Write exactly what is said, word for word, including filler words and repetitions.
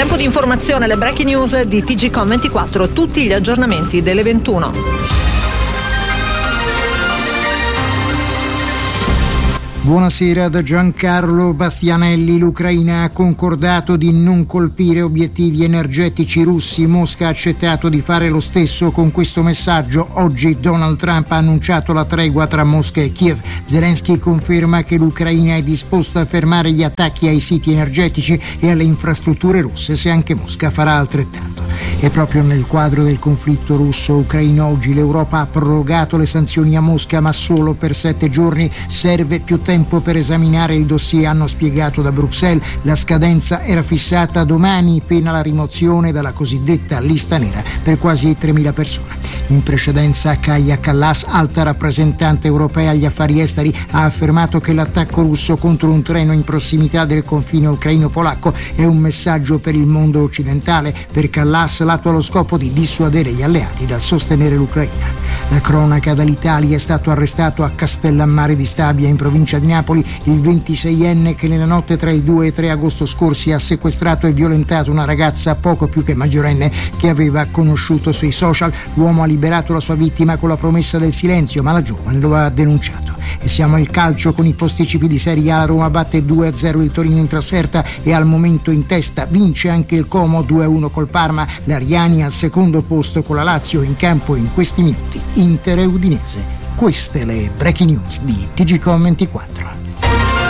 Tempo di informazione, le breaking news di T G Com ventiquattro, tutti gli aggiornamenti delle ventuno. Buonasera da Giancarlo Bastianelli. L'Ucraina ha concordato di non colpire obiettivi energetici russi. Mosca ha accettato di fare lo stesso. Con questo messaggio oggi Donald Trump ha annunciato la tregua tra Mosca e Kiev. Zelensky conferma che l'Ucraina è disposta a fermare gli attacchi ai siti energetici e alle infrastrutture russe se anche Mosca farà altrettanto. E proprio nel quadro del conflitto russo-ucraino oggi l'Europa ha prorogato le sanzioni a Mosca, ma solo per sette giorni. Serve più tempo per esaminare il dossier, hanno spiegato da Bruxelles. La scadenza era fissata domani, pena la rimozione dalla cosiddetta lista nera per quasi tremila persone. In precedenza Kaja Kallas, alta rappresentante europea agli affari esteri, ha affermato che l'attacco russo contro un treno in prossimità del confine ucraino-polacco è un messaggio per il mondo occidentale. Per Kallas l'atto ha lo scopo di dissuadere gli alleati dal sostenere l'Ucraina. La cronaca dall'Italia: è stato arrestato a Castellammare di Stabia, in provincia di Napoli, il ventiseienne che nella notte tra il due e tre agosto scorsi ha sequestrato e violentato una ragazza poco più che maggiorenne che aveva conosciuto sui social. L'uomo ha liberato la sua vittima con la promessa del silenzio, ma la giovane lo ha denunciato. E siamo al calcio con i posticipi di Serie A. La Roma batte due a zero il Torino in trasferta e al momento in testa. Vince anche il Como due a uno col Parma. L'Ariani al secondo posto con la Lazio. In campo in questi minuti Inter e Udinese. Queste le breaking news di T G Com ventiquattro.